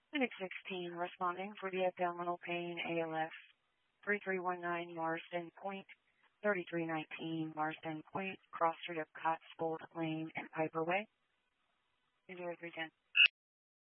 Clinic 16 responding for the abdominal pain ALF 3319 Marsden Point, 3319 Marsden Point, cross street of Cotswold Lane and Piperway. 0310.